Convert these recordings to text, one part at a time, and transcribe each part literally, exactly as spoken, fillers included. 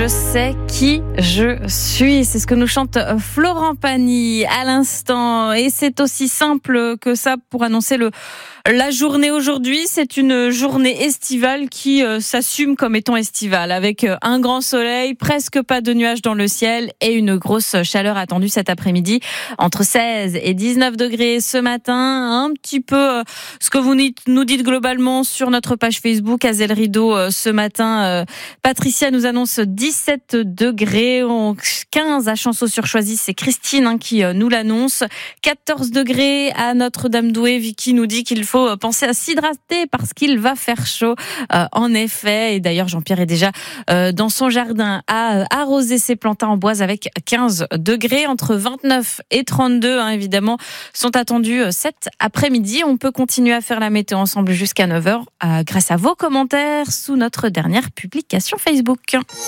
Je sais qui je suis. C'est ce que nous chante Florent Pagny à l'instant. Et c'est aussi simple que ça pour annoncer le, la journée aujourd'hui. C'est une journée estivale qui euh, s'assume comme étant estivale, avec un grand soleil, presque pas de nuages dans le ciel et une grosse chaleur attendue cet après-midi. Entre seize et dix-neuf degrés ce matin. Un petit peu euh, ce que vous nous dites globalement sur notre page Facebook Azel Rideau euh, ce matin. Euh, Patricia nous annonce dix-sept degrés, quinze à Chanceau-sur-Choisy, c'est Christine hein, qui euh, nous l'annonce. quatorze degrés à Notre-Dame-Douai. Vicky nous dit qu'il faut penser à s'hydrater parce qu'il va faire chaud. Euh, en effet, et d'ailleurs Jean-Pierre est déjà euh, dans son jardin à euh, arroser ses plantains en bois avec quinze degrés. Entre vingt-neuf et trente-deux, hein, évidemment, sont attendus euh, cet après-midi. On peut continuer à faire la météo ensemble jusqu'à neuf heures euh, grâce à vos commentaires sous notre dernière publication Facebook.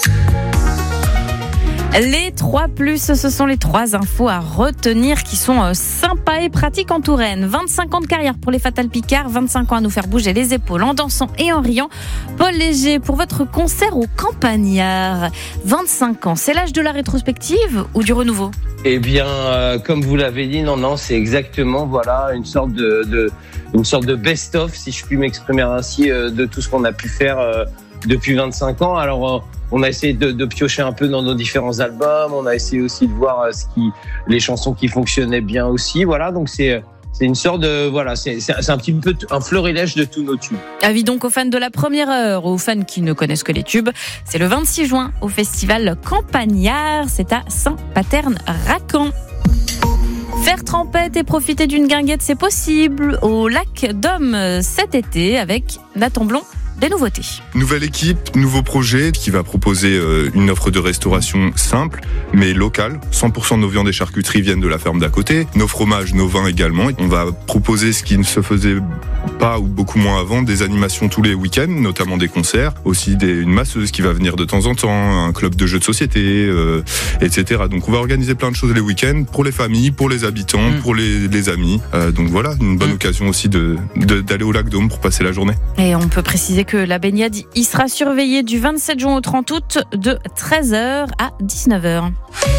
Les trois plus, ce sont les trois infos à retenir qui sont sympas et pratiques en Touraine. vingt-cinq ans de carrière pour les Fatal Picard, vingt-cinq ans à nous faire bouger les épaules en dansant et en riant. Paul Léger pour votre concert au Campagnard. vingt-cinq ans, c'est l'âge de la rétrospective ou du renouveau ? Eh bien, euh, comme vous l'avez dit, non, non, c'est exactement, voilà, une sorte de, de une sorte de best-of, si je puis m'exprimer ainsi, euh, de tout ce qu'on a pu faire euh, depuis vingt-cinq ans. Alors, euh, on a essayé de, de piocher un peu dans nos différents albums. On a essayé aussi de voir euh, ce qui, les chansons qui fonctionnaient bien aussi. Voilà, donc c'est c'est une sorte de voilà, c'est c'est, c'est un petit peu un florilège de tous nos tubes. Avis donc aux fans de la première heure, aux fans qui ne connaissent que les tubes. C'est le vingt-six juin au festival Campagnard. C'est à Saint-Paterne-Racan. Faire trempette et profiter d'une guinguette, c'est possible au lac d'Homme cet été avec Nathan Blond. Des nouveautés. Nouvelle équipe, nouveau projet qui va proposer euh, une offre de restauration simple mais locale. cent pour cent de nos viandes et charcuteries viennent de la ferme d'à côté. Nos fromages, nos vins également. On va proposer ce qui ne se faisait pas ou beaucoup moins avant, des animations tous les week-ends, notamment des concerts, aussi des, une masseuse qui va venir de temps en temps, un club de jeux de société, euh, et cetera. Donc on va organiser plein de choses les week-ends pour les familles, pour les habitants, mmh. pour les, les amis. Euh, donc voilà, une bonne mmh. occasion aussi de, de, d'aller au lac d'Aume pour passer la journée. Et on peut préciser que la baignade y sera surveillée du vingt-sept juin au trente août de treize heures à dix-neuf heures.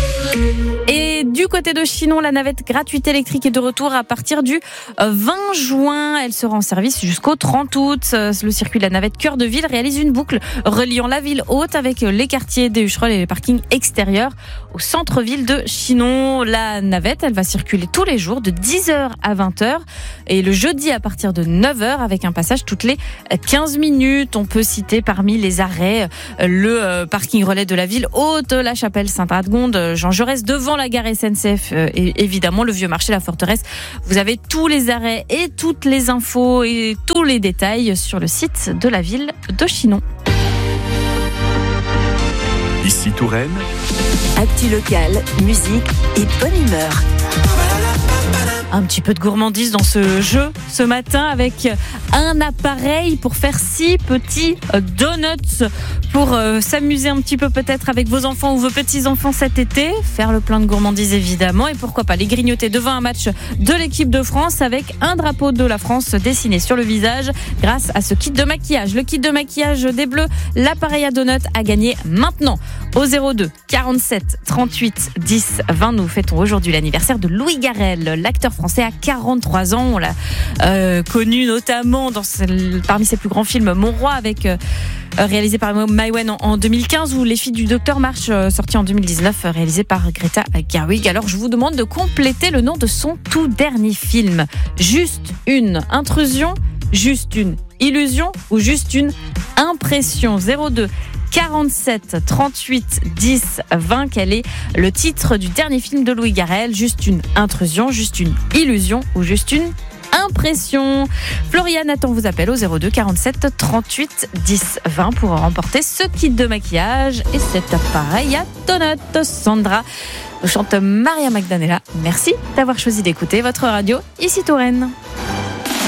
Et du côté de Chinon, la navette gratuite électrique est de retour à partir du vingt juin. Elle sera en service jusqu'au trente août. Le circuit de la navette Cœur de Ville réalise une boucle reliant la ville haute avec les quartiers des Hucherolles et les parkings extérieurs au centre-ville de Chinon. La navette, elle va circuler tous les jours de dix heures à vingt heures et le jeudi à partir de neuf heures avec un passage toutes les quinze minutes. On peut citer parmi les arrêts le parking relais de la ville haute, la chapelle Sainte-Radegonde, Jean Jaurès devant la gare S N C F et évidemment le vieux marché, la forteresse. Vous avez tous les arrêts et toutes les infos et tous les détails sur le site de la ville de Chinon. Ici Touraine. Actu locale, musique et bonne humeur. Un petit peu de gourmandise dans ce jeu ce matin avec un appareil pour faire six petits donuts pour euh, s'amuser un petit peu peut-être avec vos enfants ou vos petits-enfants cet été, faire le plein de gourmandise évidemment et pourquoi pas les grignoter devant un match de l'équipe de France avec un drapeau de la France dessiné sur le visage grâce à ce kit de maquillage. Le kit de maquillage des Bleus, l'appareil à donuts à gagner maintenant au zéro deux quarante-sept trente-huit dix vingt. Nous fêtons aujourd'hui l'anniversaire de Louis Garrel, l'acteur français à quarante-trois ans. On l'a euh, connu notamment dans ce, parmi ses plus grands films Mon Roi avec euh, réalisé par Maïwenn en, en deux mille quinze ou Les Filles du Docteur March euh, sorti en deux mille dix-neuf euh, réalisé par Greta Gerwig. Alors je vous demande de compléter le nom de son tout dernier film. Juste une intrusion, juste une illusion ou juste une impression. Zéro deux quarante-sept trente-huit dix vingt. Quel est le titre du dernier film de Louis Garrel? Juste une intrusion, juste une illusion ou juste une impression? Florian Nathan vous appelle au zéro deux quarante-sept trente-huit dix vingt pour remporter ce kit de maquillage et cet appareil à donuts. Sandra nous chante Maria Magdalena. Merci d'avoir choisi d'écouter votre radio ici Touraine.